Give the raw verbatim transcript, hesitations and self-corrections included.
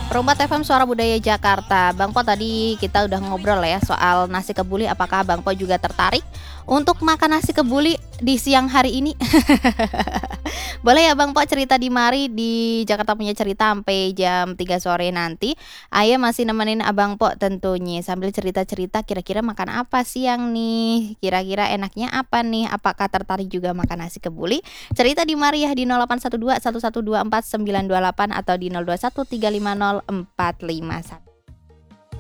Perumbat F M Suara Budaya Jakarta. Bang Po, tadi kita udah ngobrol ya soal nasi kebuli. Apakah Bang Po juga tertarik untuk makan nasi kebuli di siang hari ini? Boleh ya Bang Po cerita di mari di Jakarta Punya Cerita sampai jam tiga sore nanti. Aye masih nemenin Abang Po tentunya sambil cerita-cerita kira-kira makan apa siang nih. Kira-kira enaknya apa nih? Apakah tertarik juga makan nasi kebuli? Cerita di mari ya di nol delapan satu dua satu satu dua empat sembilan dua delapan atau di nol dua satu tiga lima nol empat lima satu.